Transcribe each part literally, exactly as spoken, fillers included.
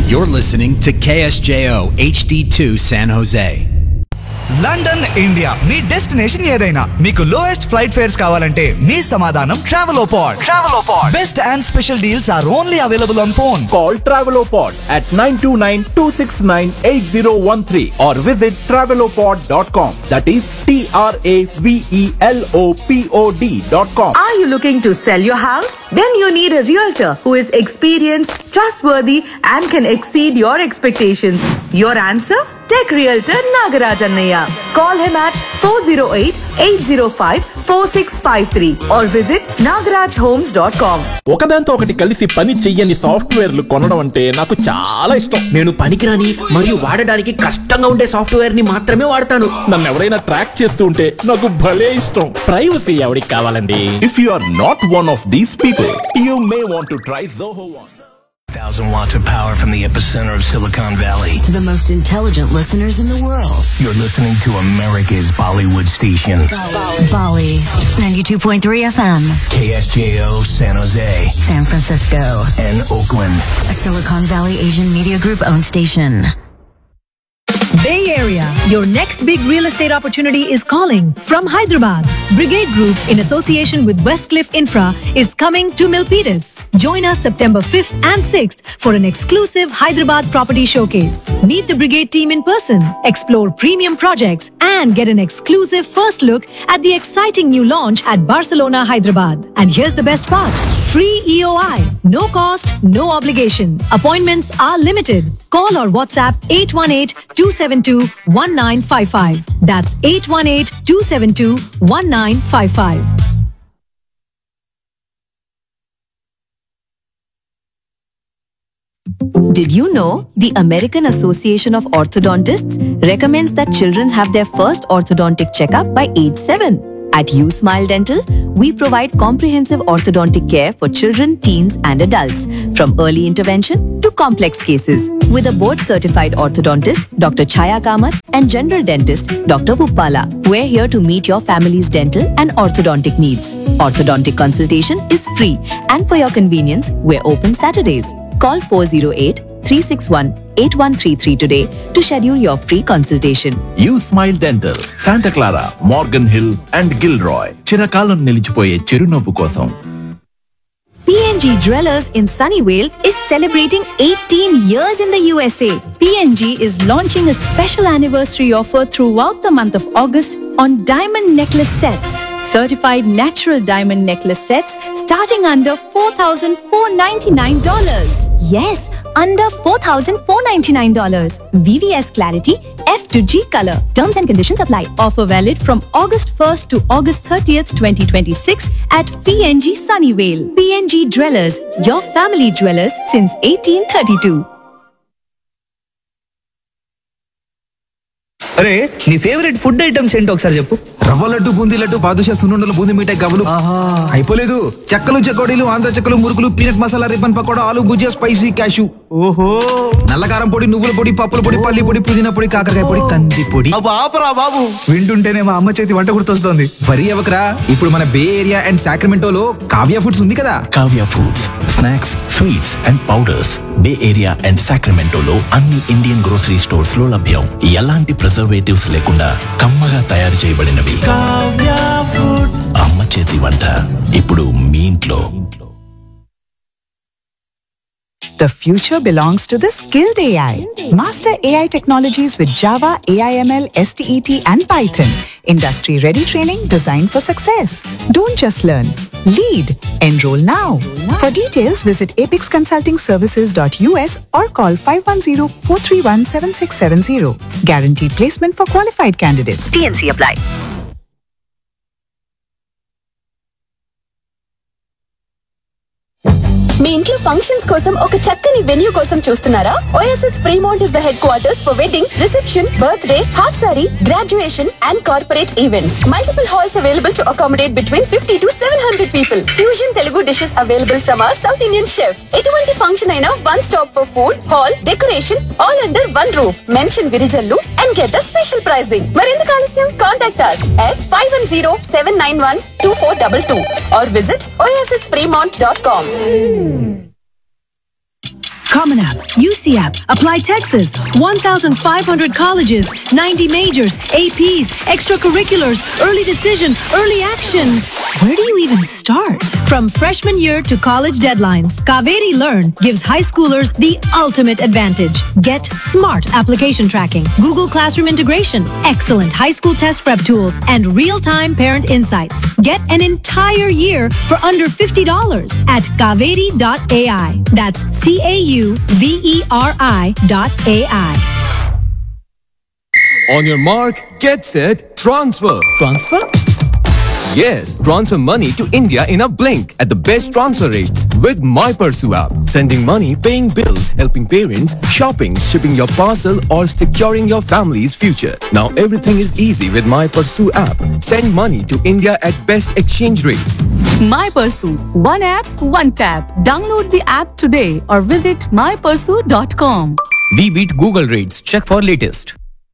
You're listening to K S J O H D two San Jose. London India me destination ఏదైనా మీకు lowest flight fares కావాలంటే మీ సమాధానం Travelopod. Travelopod best and special deals are only available on phone. Call Travelopod at nine two nine, two six nine, eight zero one three or visit travelopod dot com. That is T R A V E L O P O D dot com. Are you looking to sell your house? Then you need a realtor who is experienced, trustworthy and can exceed your expectations. Your answer? Tech Realtor Nagaraj Annaya. Call him at four oh eight, eight oh five, four six five three or visit nagaraj homes dot com. ఒకదాంతో ఒకటి కలిసి పని చెయ్యని సాఫ్ట్వేర్లు కొనడం అంటే నాకు చాలా ఇష్టం. నేను పనికిరాని మరియు వాడడానికి కష్టంగా ఉండే సాఫ్ట్వేర్ ని మాత్రమే వాడతాను. నన్ను ఎవరైనా ట్రాక్ చేస్తూ ఉంటే నాకు భలే ఇష్టం. ప్రైవసీ ఎవరికి కావాలండి? If you are not one of these people, you may want to try Zoho One. Thousand watts of power from the epicenter of Silicon Valley to the most intelligent listeners in the world. You're listening to America's Bollywood station, Bali ninety-two point three F M, K S J O San Jose, San Francisco, and Oakland. A Silicon Valley Asian Media Group owned station. Bay Area, your next big real estate opportunity is calling. From Hyderabad, Brigade Group, in association with Westcliff Infra, is coming to Milpitas. Join us September fifth and sixth for an exclusive Hyderabad property showcase. Meet the Brigade team in person, explore premium projects, and get an exclusive first look at the exciting new launch at Barcelona, Hyderabad. And here's the best part. Free E O I. No cost, no obligation. Appointments are limited. Call or WhatsApp eight one eight, two seven two, one nine five five. That's eight one eight, two seven two, one nine five five. Did you know the American Association of Orthodontists recommends that children have their first orthodontic checkup by age seven? At U Smile Dental, we provide comprehensive orthodontic care for children, teens, and adults, from early intervention to complex cases. With a board-certified orthodontist, Doctor Chaya Kamath, and general dentist, Doctor Puppala, we're here to meet your family's dental and orthodontic needs. Orthodontic consultation is free, and for your convenience, we're open Saturdays. Call four oh eight, three six one, eight one three three today to schedule your free consultation. You Smile Dental, Santa Clara, Morgan Hill, and Gilroy. చిరకాలం నిలిచిపోయే చిరునవ్వు కోసం. P N G Dwellers in Sunnyvale is celebrating eighteen years in the U S A. P N G is launching a special anniversary offer throughout the month of August on diamond necklace sets. Certified natural diamond necklace sets starting under four thousand four hundred ninety-nine dollars. Yes, under four thousand four hundred ninety-nine dollars. V V S clarity, F to G color. Terms and conditions apply. Offer valid from August first to August thirtieth, twenty twenty-six at P N G Sunnyvale. P N G Dwellers, your family dwellers since eighteen thirty-two. అరే నీ favourite food items ఏంటో ఒకసారి చెప్పు. రవ్వ లడ్డు, బూందీ లడ్డు, బాదుషా, సున్నుండలు, బూందీ మిఠాయి, గవ్వలు. అయిపోలేదు. చెక్కలు, చెకోడీలు, ఆంధ్ర చెక్కలు, మురుకులు, పీనట్ మసాలా, రిబ్బన్ పకోడా, ఆలు భుజియా, స్పైసీ క్యాషు. ఓహో, నల్లకారం పొడి, నువ్వుల పొడి, పప్పుల పొడి, పల్లి పొడి, పుదీనా పొడి, కాకరకాయ పొడి, కంది పొడి. ఆపరా బాబు, వింటుంటేనే మా అమ్మ చేతి వంట గుర్తొస్తుంది. వరి అవకరా, ఇప్పుడు మన బే ఏరియా అండ్ సాక్రమెంటోలో కావ్య ఫుడ్స్ ఉంది కదా. Kavya foods, snacks, sweets and powders bay area and సాక్రమెంటోలో అన్ని ఇండియన్ గ్రోసరీ స్టోర్స్ లో లభ్యం. ఎలాంటి ప్రిజర్వేటివ్స్ లేకుండా కమ్మగా తయారు చేయబడినవి. అమ్మ చేతి వంట ఇప్పుడు మీ ఇంట్లో. The future belongs to the skilled A I. Master A I technologies with Java, A I M L, S T E T and Python. Industry-ready training designed for success. Don't just learn. Lead. Enroll now. For details, visit apix consulting services dot U S or call five one zero, four three one, seven six seven zero. Guaranteed placement for qualified candidates. T N C apply. మీ ఇంట్లో functions కోసం ఒక చక్కని venue కోసం చూస్తున్నారా? OSS Fremont is the head quarters for wedding, reception, birthday, half sorry, graduation and corporate events. Multiple halls available to accommodate between fifty to seven hundred people. Fusion Telugu dishes available from our south Indian chef. ఎటువంటి function అయినా one stop for food, hall, decoration all under one roof. Mention Virijallu and get the special pricing. మరెందుకు ఆలస్యం? Contact us at five one zero, seven nine one, two four two two or visit o s s fremont dot com. Common App, U C App, Apply Texas, fifteen hundred colleges, ninety majors, A Ps, extracurriculars, early decision, early action. Where do you even start? From freshman year to college deadlines, Kaveri Learn gives high schoolers the ultimate advantage. Get smart application tracking, Google Classroom integration, excellent high school test prep tools, and real-time parent insights. Get an entire year for under fifty dollars at kaveri dot a i. That's C A U V E R I dot A I. On your mark, get set, transfer. Transfer? Yes, transfer money to India in a blink at the best transfer rates with MyPursue app. Sending money, paying bills, helping parents, shopping, shipping your parcel or securing your family's future. Now everything is easy with MyPursue app. Send money to India at best exchange rates. MyPursue. One app, one tap. Download the app today or visit my pursue dot com. We beat Google rates. Check for latest.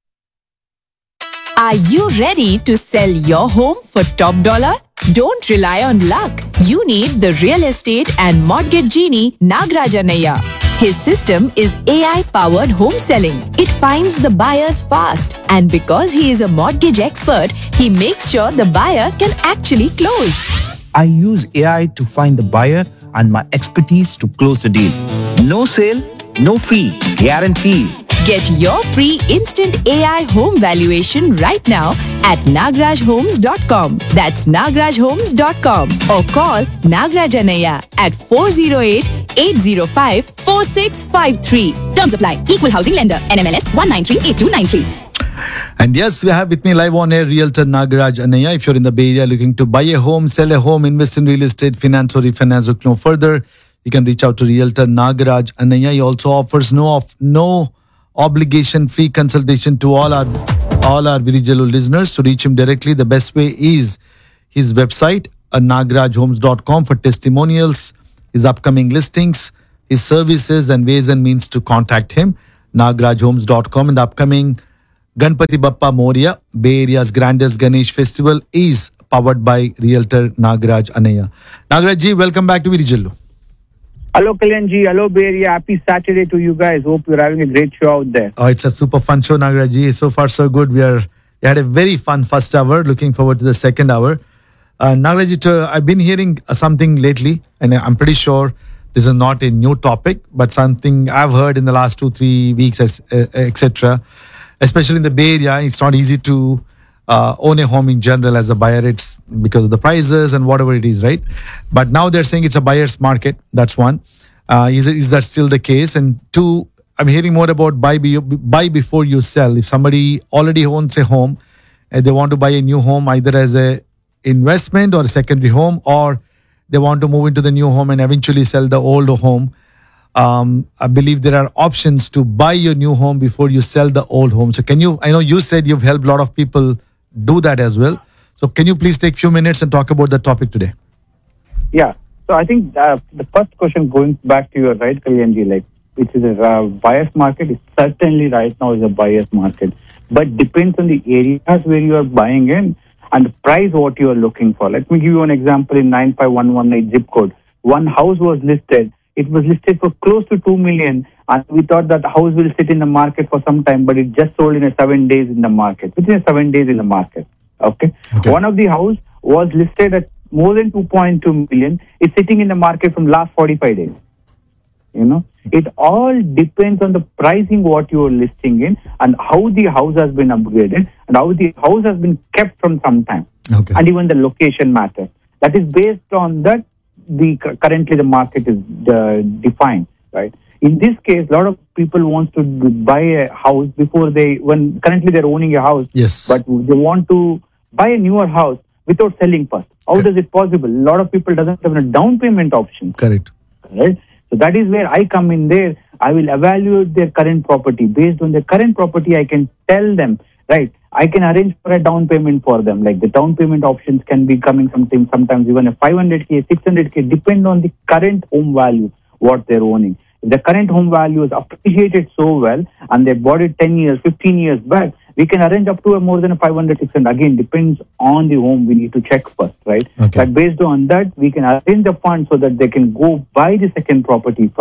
Are you ready to sell your home for top dollar? Don't rely on luck. You need the real estate and mortgage genie Nagaraj Annaiya. His system is A I-powered home selling. It finds the buyers fast, and because he is a mortgage expert, he makes sure the buyer can actually close. I use A I to find the buyer and my expertise to close the deal. No sale, no fee, guarantee. Get your free instant A I home valuation right now at nagaraj homes dot com. That's nagaraj homes dot com or call Nagaraj Annaiya at four oh eight, eight oh five, four six five three. Terms apply. Equal housing lender. N M L S one nine three eight two nine three. And yes, we have with me live on air Realtor Nagaraj Annaiya. If you're in the Bay Area looking to buy a home, sell a home, invest in real estate, finance or refinance, look no further. You can reach out to Realtor Nagaraj Annaiya. He also offers no off, no obligation free consultation to all our all our Virijallu listeners. To reach him directly, the best way is his website, uh, nagaraj homes dot com, for testimonials, his upcoming listings, his services and ways and means to contact him, nagaraj homes dot com. And the upcoming Ganpati Bappa Moria, Bay Area's grandest Ganesh festival, is powered by Realtor Nagaraj Annaiya. Nagaraj ji, welcome back to Virijallu. Hello, Kalyan ji. Hello, Bay Area. Happy Saturday to you guys. Hope you're having a great show out there. Oh, it's a super fun show, Nagaraj ji. So far, so good. We are we had a very fun first hour. Looking forward to the second hour. Uh, Nagaraj ji, to, I've been hearing uh, something lately, and I'm pretty sure this is not a new topic, but something I've heard in the last two, three weeks, uh, et cetera. Especially in the Bay Area, it's not easy to uh, own a home in general as a buyer. It's because of the prices and whatever it is, right? But now they're saying it's a buyer's market. That's one. Uh, is, is that still the case? And two, I'm hearing more about buy, be, buy before you sell. If somebody already owns a home and they want to buy a new home either as a investment or a secondary home, or they want to move into the new home and eventually sell the old home, um, I believe there are options to buy your new home before you sell the old home. So can you, I know you said you've helped a lot of people do that as well. So can you please take a few minutes and talk about the topic today? Yeah. So I think uh, the first question, going back to your right, Kalyanji, like, which is a uh, buyer's market, is certainly right now is a buyer's market. But depends on the areas where you are buying in and the price what you are looking for. Let me give you an example. In nine five one one eight zip code, one house was listed. It was listed for close to two million, and we thought that the house will sit in the market for some time, but it just sold in a seven days in the market. Within seven days in the market. Okay. okay. One of the house was listed at more than two point two million. It's sitting in the market from last forty-five days. You know, it all depends on the pricing what you are listing in and how the house has been upgraded and how the house has been kept from some time. Okay. And even the location matters. That is based on that. The currently the market is uh, defined, right? In this case, a lot of people want to buy a house before they, when currently they're owning a house, yes, but they want to buy a newer house without selling first. How okay. does it possible? A lot of people doesn't have a down payment option. Correct. Right. So that is where I come in there. I will evaluate their current property. Based on their current property, I can tell them, right, I can arrange for a down payment for them. Like the down payment options can be coming something, sometimes even a five hundred K, six hundred K, depend on the current home value, what they're owning. If the current home value is appreciated so well and they bought it ten years, fifteen years back, we can arrange up to a more than a five hundred, six hundred. Again, depends on the home. We need to check first, right? Okay. But based on that, we can arrange the fund so that they can go buy the second property first.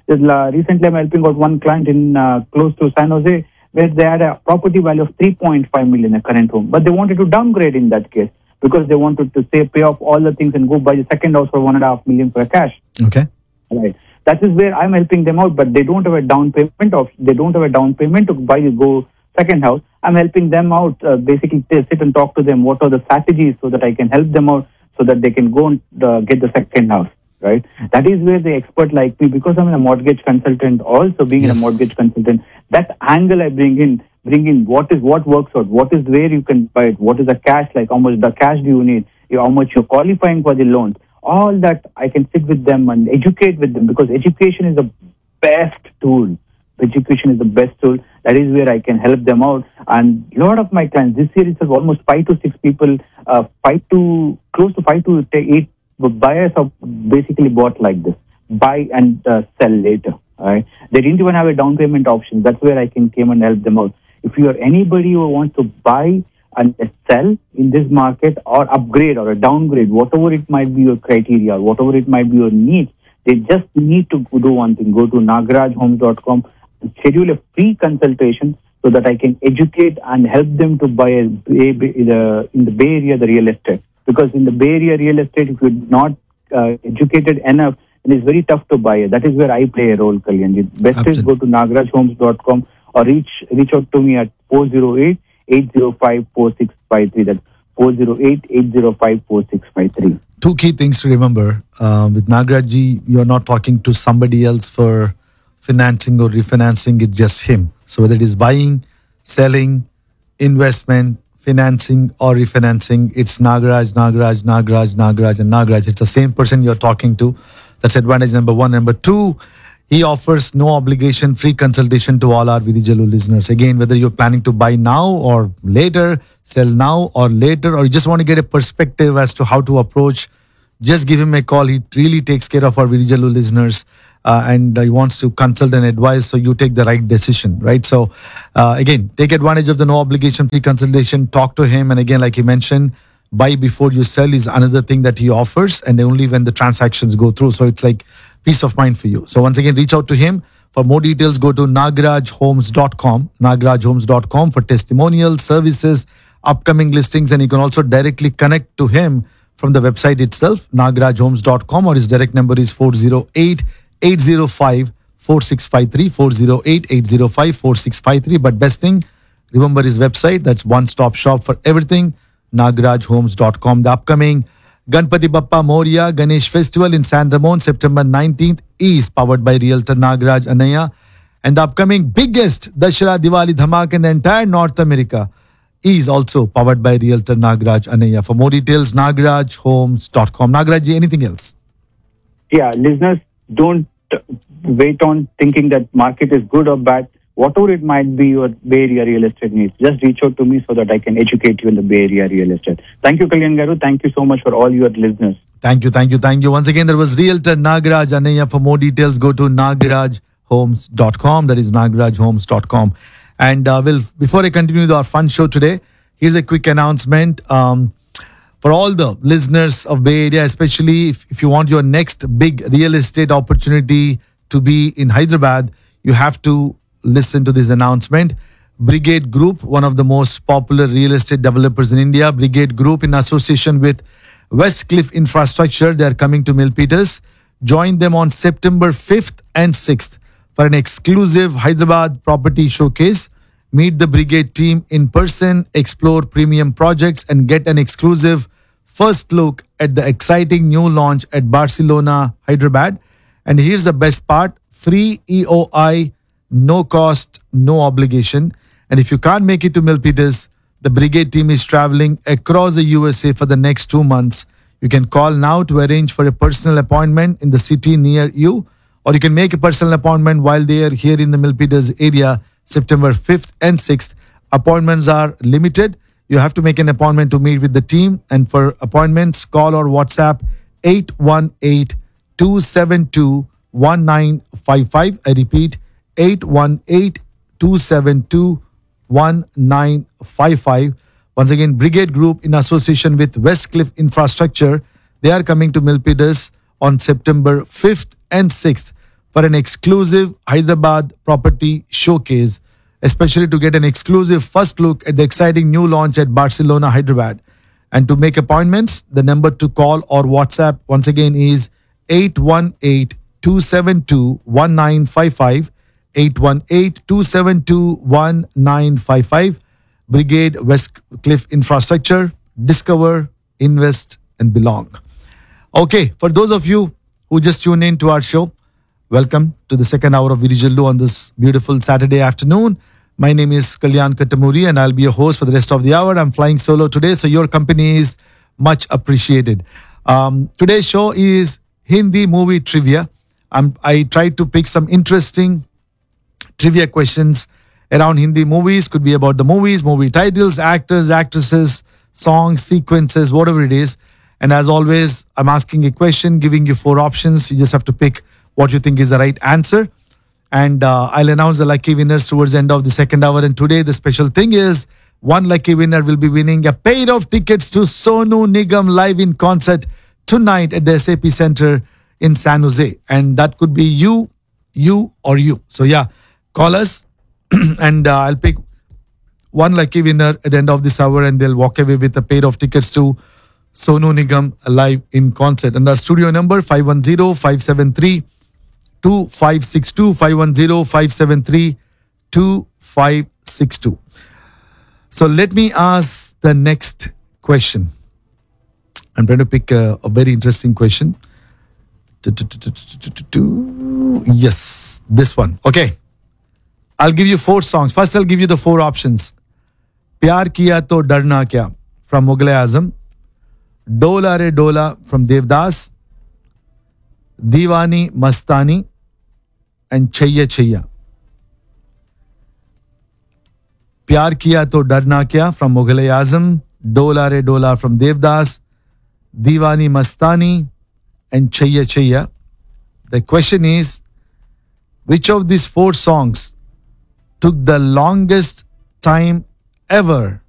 Recently, I'm helping out one client in uh, close to San Jose, where they had a property value of three point five million a current home, but they wanted to downgrade in that case because they wanted to say pay off all the things and go buy the second house for one and a half million for cash. Okay. Right. That is where I'm helping them out, but they don't have a down payment of they don't have a down payment to buy go second house. I'm helping them out. Uh, basically, they sit and talk to them. What are the strategies so that I can help them out so that they can go and uh, get the second house. Right. That is where the expert like me, because I'm a mortgage consultant, also being yes. a mortgage consultant, that angle I bring in, bring in what is what works out, what is where you can buy it, what is the cash like, how much the cash do you need, how much you're qualifying for the loans. All that I can sit with them and educate with them, because education is the best tool. Education is the best tool. That is where I can help them out. And a lot of my clients this year itself, almost five to six people, uh, five to close to five to eight buyers have basically bought like this, buy and uh, sell later. Right? They didn't even have a down payment option. That's where I can came and help them out. If you are anybody who wants to buy and sell in this market, or upgrade or a downgrade, whatever it might be your criteria, whatever it might be your needs, they just need to do one thing. Go to nagaraj homes dot com and schedule a free consultation so that I can educate and help them to buy a, a, a, in the Bay Area the real estate. Because in the Bay Area real estate, if you're not uh, educated enough, then it's very tough to buy it. That is where I play a role, Kalyanji. Best Absolutely. Is go to nagaraj homes dot com or reach reach out to me at four oh eight, eight oh five, four six five three. That's four oh eight, eight oh five, four six five three. Two key things to remember. Uh, with Nagaraj, you're not talking to somebody else for financing or refinancing. It's just him. So whether it is buying, selling, investment, financing or refinancing, it's Nagaraj, Nagaraj, Nagaraj, Nagaraj, and Nagaraj. It's the same person you're talking to. That's advantage number one. Number two, he offers no obligation free consultation to all our Virijalu listeners. Again, whether you're planning to buy now or later, sell now or later, or you just want to get a perspective as to how to approach, just give him a call. He really takes care of our Virijalu listeners. Uh, and uh, he wants to consult and advise so you take the right decision, right? So uh, again, take advantage of the no obligation free consultation, talk to him. And again, like he mentioned, buy before you sell is another thing that he offers, and only when the transactions go through. So it's like peace of mind for you. So once again, reach out to him. For more details, go to nagaraj homes dot com, nagaraj homes dot com for testimonials, services, upcoming listings, and you can also directly connect to him from the website itself, nagaraj homes dot com, or his direct number is four oh eight, eight oh five, four six five three, four oh eight, eight oh five, four six five three. But best thing, remember his website. That's one-stop shop for everything, nagaraj homes dot com. The upcoming Ganpati Bappa Moria Ganesh Festival in San Ramon, September nineteenth, is powered by Realtor Nagaraj Anaya. And the upcoming biggest Dashara Diwali Dhamak in the entire North America is also powered by Realtor Nagaraj Anaya. For more details, nagaraj homes dot com. Nagaraj, anything else? Yeah, listeners, don't wait on thinking that market is good or bad. Whatever it might be your Bay Area real estate needs, just reach out to me so that I can educate you in the Bay Area real estate. Thank you, Kalyan Garu. Thank you so much for all your listeners. Thank you, thank you, thank you. Once again, there was Realtor Nagaraj Anaya. For more details, go to nagaraj homes dot com. That is nagaraj homes dot com. And uh, we'll, before I continue with our fun show today, here's a quick announcement. Um, For all the listeners of Bay Area, especially if, if you want your next big real estate opportunity to be in Hyderabad, you have to listen to this announcement. Brigade Group, one of the most popular real estate developers in India, Brigade Group in association with Westcliff Infrastructure, they are coming to Milpitas. Join them on September fifth and sixth for an exclusive Hyderabad property showcase. Meet the Brigade team in person, explore premium projects, and get an exclusive first look at the exciting new launch at Barcelona, Hyderabad. And here's the best part, free E O I, no cost, no obligation. And if you can't make it to Milpitas, the Brigade team is traveling across the U S A for the next two months. You can call now to arrange for a personal appointment in the city near you, or you can make a personal appointment while they are here in the Milpitas area, September fifth and sixth. Appointments are limited. You have to make an appointment to meet with the team. And for appointments, call or WhatsApp eight one eight, two seven two, one nine five five. I repeat, eight one eight, two seven two, one nine five five. Once again, Brigade Group in association with Westcliff Infrastructure, they are coming to Milpitas on September fifth and sixth for an exclusive Hyderabad property showcase, especially to get an exclusive first look at the exciting new launch at Barcelona, Hyderabad. And to make appointments, the number to call or WhatsApp once again is eight one eight, two seven two, one nine five five, eight one eight, two seven two, one nine five five. Brigade Westcliff Infrastructure. Discover, invest, and belong. Okay, for those of you who just tuned in to our show, welcome to the second hour of Virijallu on this beautiful Saturday afternoon. My name is Kalyan Kattamuri and I'll be your host for the rest of the hour. I'm flying solo today, so your company is much appreciated. Um, today's show is Hindi movie trivia. I'm, I tried to pick some interesting trivia questions around Hindi movies. Could be about the movies, movie titles, actors, actresses, songs, sequences, whatever it is. And as always, I'm asking a question, giving you four options. You just have to pick what you think is the right answer. And uh, I'll announce the lucky winners towards the end of the second hour. And today, the special thing is one lucky winner will be winning a pair of tickets to Sonu Nigam live in concert tonight at the S A P Center in San Jose. And that could be you, you, or you. So yeah, call us and uh, I'll pick one lucky winner at the end of this hour and they'll walk away with a pair of tickets to Sonu Nigam live in concert. And our studio number five one zero, five seven three, two five six two, five one zero, five seven three, two five six two. So let me ask the next question. I'm trying to pick a, a very interesting question. Yes, this one. Okay. I'll give you four songs. First, I'll give you the four options. Pyar Kiya To Darna Kya from Mughal Azam. Dola Re Dola from Devdas. Diwani Mastani and Chaiya Chaiya. Pyar Kiya To Darna Kya from Mughal Azam. Dola Re Dola from Devdas. Diwani Mastani and Chaiya Chaiya. The question is, which of these four songs took the longest time ever